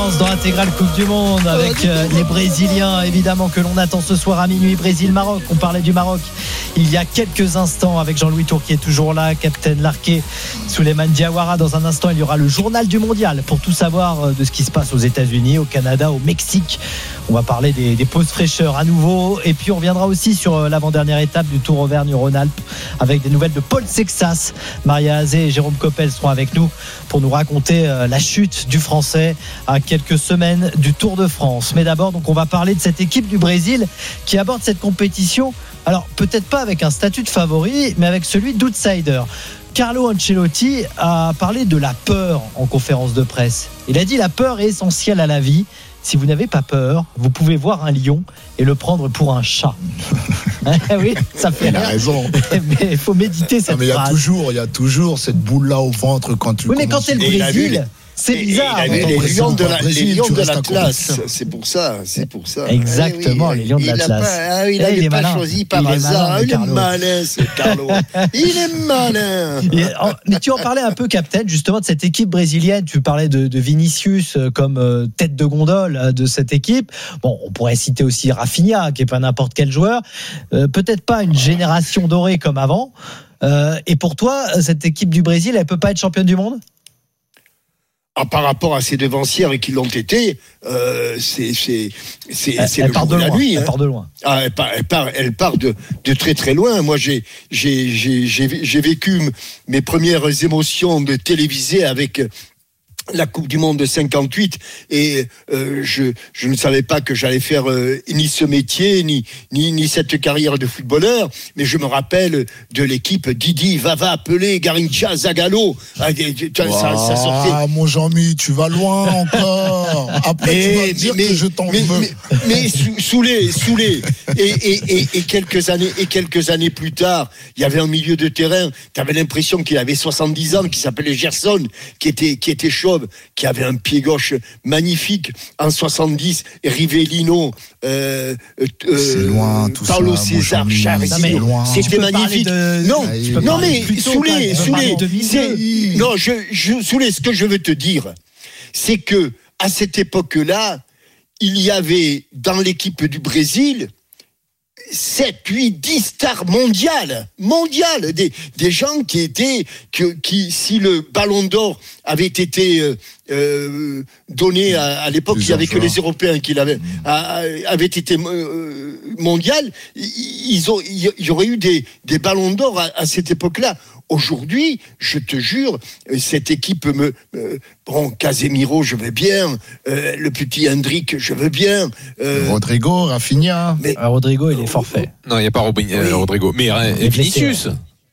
Dans l'intégrale Coupe du Monde avec les Brésiliens évidemment que l'on attend ce soir à minuit. Brésil-Maroc, on parlait du Maroc il y a quelques instants avec Jean-Louis Tour qui est toujours là, Captain Larquet, Souleymane Diawara. Dans un instant il y aura le journal du mondial pour tout savoir de ce qui se passe aux États-Unis, au Canada, au Mexique. On va parler des pauses fraîcheurs à nouveau et puis on reviendra aussi sur l'avant-dernière étape du Tour Auvergne-Rhône-Alpes avec des nouvelles de Paul Sexas. Maria Azé et Jérôme Coppel seront avec nous pour nous raconter la chute du Français à quelques semaines du Tour de France. Mais d'abord, donc, on va parler de cette équipe du Brésil qui aborde cette compétition, alors peut-être pas avec un statut de favori, mais avec celui d'outsider. Carlo Ancelotti a parlé de la peur en conférence de presse. Il a dit la peur est essentielle à la vie. Si vous n'avez pas peur, vous pouvez voir un lion et le prendre pour un chat. Oui, ça fait. Il a raison. Mais il faut méditer cette phrase. Il y a toujours cette boule-là au ventre quand tu. Oui, mais quand c'est le Brésil. C'est bizarre. Il avait les lions de l'Atlas. C'est pour ça. Exactement, les lions de l'Atlas. Il n'avait pas choisi par hasard. Il est malin, ce Carlo. Il est malin. Mais tu en parlais un peu, Captain, justement, de cette équipe brésilienne. Tu parlais de Vinicius comme tête de gondole de cette équipe. Bon, on pourrait citer aussi Rafinha, qui n'est pas n'importe quel joueur. Peut-être pas une génération dorée comme avant. Et pour toi, cette équipe du Brésil, elle ne peut pas être championne du monde ? Par rapport à ses devancières qui l'ont été, c'est le jour de la nuit. Elle part de loin. Elle part de très très loin. Moi, j'ai vécu mes premières émotions de télévisée avec la Coupe du Monde de 58 et je ne savais pas que j'allais faire ni ce métier ni cette carrière de footballeur, mais je me rappelle de l'équipe Didi, Vava, Pelé, Garrincha, Zagallo. Ça sortait. Ah mon Jean-Mi, tu vas loin encore. Après tu vas dire que je t'en veux. Mais Soulé et quelques années plus tard, il y avait un milieu de terrain, tu avais l'impression qu'il avait 70 ans, qui s'appelait Gerson, qui était chauve, qui avait un pied gauche magnifique en 70, Rivellino, c'est loin, tout Paulo ça, César, Jairzinho, c'était magnifique. Non mais Soulé, Soulé, ce que je veux te dire, c'est que à cette époque-là, il y avait dans l'équipe du Brésil 7, 8, 10 stars mondiales, des gens qui si le Ballon d'Or avait été donné à l'époque, il n'y avait que les Européens qui l'avaient, avait été mondial, il y aurait eu des Ballons d'Or à cette époque-là. Aujourd'hui, je te jure, cette équipe Casemiro, je veux bien, le petit Hendrick, je veux bien. Rodrigo, Rafinha. Mais Rodrigo, il est forfait. Non, il n'y a pas Rodrigo. Mais Vinicius.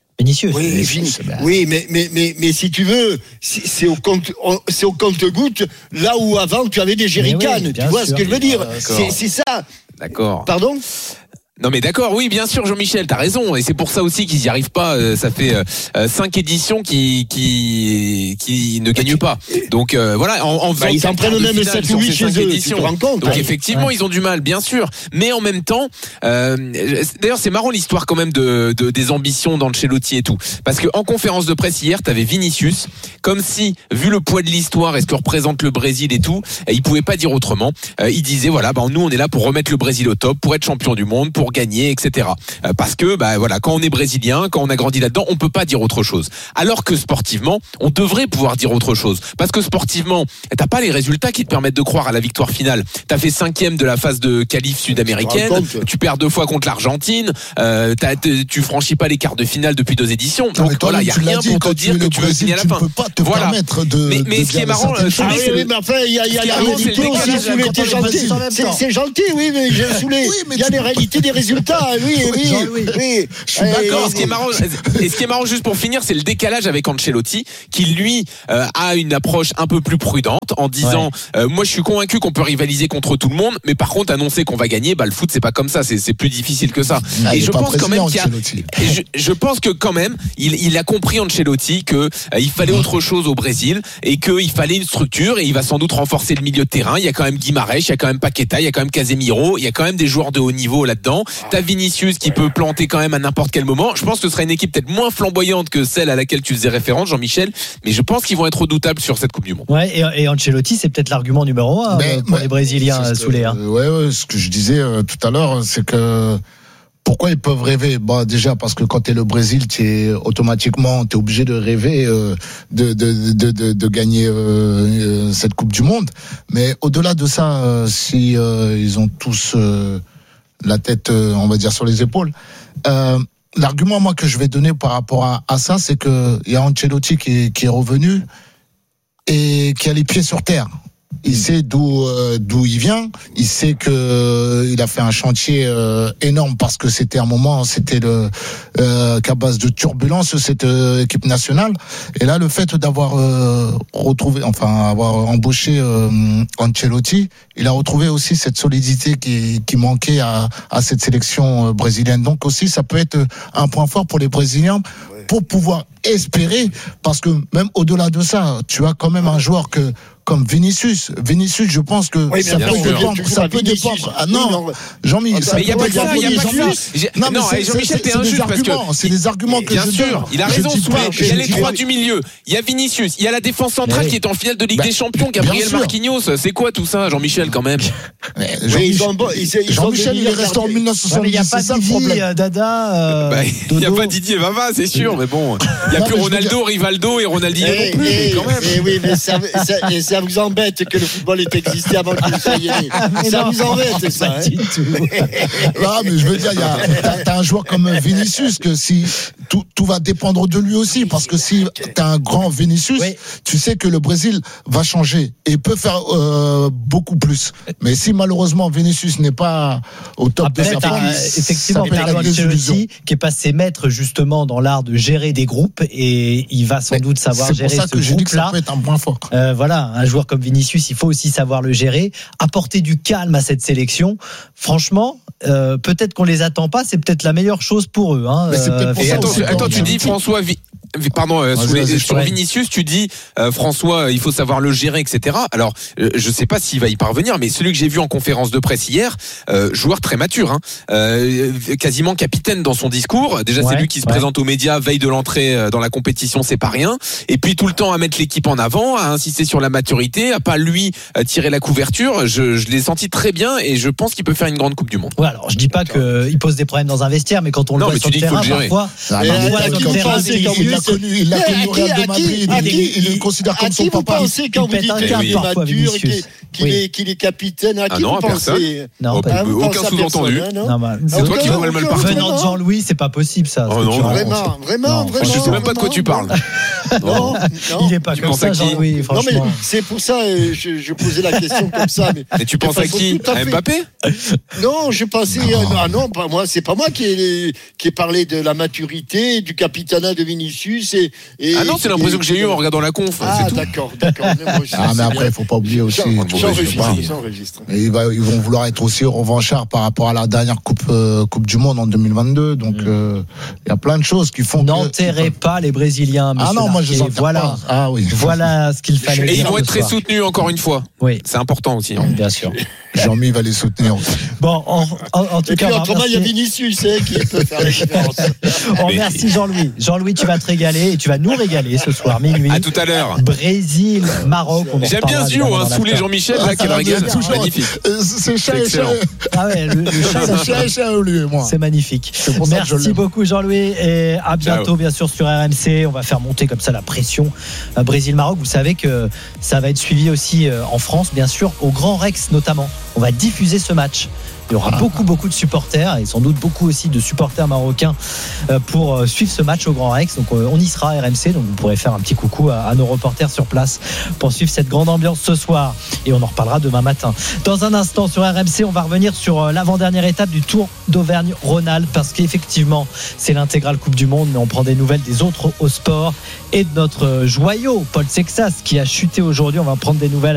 Oui, mais si tu veux, c'est au compte-gouttes, là où avant tu avais des jerrycans. Tu vois ce que je veux dire ? C'est ça. D'accord. Pardon ? Non mais d'accord, oui bien sûr Jean-Michel, t'as raison, et c'est pour ça aussi qu'ils n'y arrivent pas. Ça fait 5 éditions qui ne gagnent pas. Donc voilà, en faisant ils en prennent même 7 ou 8 chez eux, tu te rends compte. Donc effectivement ils ont du mal, bien sûr, mais en même temps d'ailleurs c'est marrant l'histoire quand même des ambitions d'Ancelotti et tout, parce que en conférence de presse hier t'avais Vinicius, comme si vu le poids de l'histoire et ce que représente le Brésil et tout, il pouvait pas dire autrement. Il disait voilà, nous on est là pour remettre le Brésil au top, pour être champion du monde, pour gagner, etc. Parce que voilà, quand on est brésilien, quand on a grandi là-dedans, on peut pas dire autre chose. Alors que sportivement, on devrait pouvoir dire autre chose. Parce que sportivement, t'as pas les résultats qui te permettent de croire à la victoire finale. T'as fait 5e de la phase de qualif sud-américaine, tu perds 2 fois contre l'Argentine, tu franchis pas les quarts de finale depuis 2 éditions. Donc voilà, il y a rien pour te dire que tu veux signer à la fin. Tu peux pas te permettre de. Mais ce qui est marrant, mais enfin, il y a la réalité aussi. C'est gentil, oui, mais j'ai saoulé. Il y a les réalités des résultats, oui. Je suis d'accord. Ce qui est marrant, juste pour finir, c'est le décalage avec Ancelotti, qui lui a une approche un peu plus prudente en disant moi je suis convaincu qu'on peut rivaliser contre tout le monde, mais par contre annoncer qu'on va gagner, le foot c'est pas comme ça, c'est plus difficile que ça. Et je pense quand même je pense que quand même il a compris Ancelotti que il fallait autre chose au Brésil et qu'il fallait une structure, et il va sans doute renforcer le milieu de terrain. Il y a quand même Guimarães, il y a quand même Paqueta, il y a quand même Casemiro, il y a quand même des joueurs de haut niveau là-dedans. T'as Vinicius qui peut planter quand même à n'importe quel moment. Je pense que ce sera une équipe peut-être moins flamboyante que celle à laquelle tu faisais référence, Jean-Michel, mais je pense qu'ils vont être redoutables sur cette Coupe du Monde. Ouais, et Ancelotti, c'est peut-être l'argument numéro 1 pour les Brésiliens, Soulé. Ouais, ce que je disais tout à l'heure, c'est que pourquoi ils peuvent rêver? Déjà parce que quand t'es le Brésil, t'es obligé de rêver de gagner cette Coupe du Monde. Mais au-delà de ça, si ils ont tous la tête, on va dire, sur les épaules. L'argument, moi, que je vais donner par rapport à ça, c'est que il y a Ancelotti qui est revenu et qui a les pieds sur terre. Il sait d'où il vient. Il sait que il a fait un chantier énorme parce que c'était un moment, c'était qu'à base de turbulence cette équipe nationale. Et là, le fait d'avoir avoir embauché Ancelotti, il a retrouvé aussi cette solidité qui manquait à cette sélection brésilienne. Donc aussi, ça peut être un point fort pour les Brésiliens pour pouvoir espérer, parce que même au-delà de ça, tu as quand même un joueur comme Vinicius, je pense que ça peut dépendre. Ah non, Jean-Mi, mais il n'y a pas que ça, Non, Jean-Michel, t'es injuste parce que c'est des arguments que bien sûr, il a raison. Il y a les trois du milieu, il y a Vinicius, il y a la défense centrale qui est en finale de Ligue des Champions, Gabriel Marquinhos. C'est quoi tout ça, Jean-Michel, quand même? Jean-Michel, il est resté en 1970. Il n'y a pas Didier, Dada. Il n'y a pas Didier Vava, c'est sûr, mais bon, il n'y a plus Ronaldo, Rivaldo et Ronaldinho non plus. Oui, mais ça vous embête que le football ait existé avant que vous soyez né. Ça vous embête, ça. Non, mais je veux dire, t'as un joueur comme Vinicius que si tout va dépendre de lui aussi, parce que si t'as un grand Vinicius, tu sais que le Brésil va changer et peut faire beaucoup plus. Mais si malheureusement Vinicius n'est pas au top de sa forme, effectivement, Carlo Ancelotti qui est passé maître justement dans l'art de gérer des groupes, et il va sans doute savoir gérer ce groupe-là. C'est pour ça que je dis que ça peut être un point fort. Voilà, un joueur comme Vinicius, il faut aussi savoir le gérer, apporter du calme à cette sélection. Franchement, peut-être qu'on les attend pas, c'est peut-être la meilleure chose pour eux. Mais c'est peut-être pour ça attends, tu dis François. Sur Vinicius, tu dis François, il faut savoir le gérer, etc. Alors, je sais pas s'il va y parvenir, mais celui que j'ai vu en conférence de presse hier, joueur très mature, quasiment capitaine dans son discours. Déjà, c'est lui qui se présente aux médias veille de l'entrée dans la compétition, c'est pas rien. Et puis tout le temps à mettre l'équipe en avant, à insister sur la maturité, à pas lui tirer la couverture. Je l'ai senti très bien et je pense qu'il peut faire une grande Coupe du Monde. Ouais, alors je dis pas qu'il pose des problèmes dans un vestiaire, mais quand on le voit sur le terrain, parfois, il l'a connu au Real de Madrid, il le considère comme son papa. Qui pensez quand vous dites qu'il est mature, qu'il est capitaine? À qui vous pensez? Aucun sous-entendu. C'est toi qui vois le mal partout. Venant de Jean-Louis, c'est pas possible ça. Vraiment. Je sais même pas de quoi tu parles. Non, il est pas comme ça, Jean-Louis, franchement. Non, mais c'est pour ça je posais la question comme ça. Mais tu penses à qui? À Mbappé? Non, je pensais. Non, pas moi. C'est pas moi qui ai parlé de la maturité, du capitanat de Vinicius. Ah non, c'est l'impression que j'ai eu en regardant la conf. Ah, d'accord. Mais après, il faut pas oublier aussi. J'enregistre. Ils vont vouloir être aussi revanchards par rapport à la dernière Coupe du Monde en 2022. Donc, il y a plein de choses qui font. N'enterrez pas les Brésiliens. Ah non, moi je les enterre pas. Ah oui. Voilà ce qu'il fallait dire. Et ils vont être très soutenus encore une fois. Oui. C'est important aussi. Bien sûr. Jean-Mi va les soutenir. Bon, en tout cas. Autrement, il y a Vinicius qui peut faire la différence. On remercie Jean-Louis. Jean-Louis, tu vas te régaler et tu vas nous régaler ce soir, minuit. À tout à l'heure. Brésil, Maroc. J'aime bien ce duo, Soulé Jean-Michel, là, quel régal. Magnifique. C'est chat et chat. Ah ouais, le chat et chat, lui et moi. C'est magnifique. Merci beaucoup, Jean-Louis. Et à bientôt, bien sûr, sur RMC. On va faire monter comme ça la pression. Brésil-Maroc, vous savez que ça va être suivi aussi en France, bien sûr, au Grand Rex notamment. On va diffuser ce match. Il y aura beaucoup de supporters et sans doute beaucoup aussi de supporters marocains pour suivre ce match au Grand Rex. Donc on y sera à RMC, donc vous pourrez faire un petit coucou à nos reporters sur place pour suivre cette grande ambiance ce soir, et on en reparlera demain matin. Dans un instant sur RMC, on va revenir sur l'avant-dernière étape du Tour d'Auvergne-Rhône-Alpes, parce qu'effectivement c'est l'intégrale Coupe du Monde, mais on prend des nouvelles des autres au sport et de notre joyau Paul Sexas qui a chuté aujourd'hui. On va prendre des nouvelles